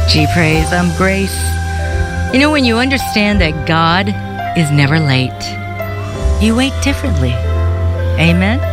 Gee, praise. Grace. You know, when you understand that God is never late, you wait differently. Amen?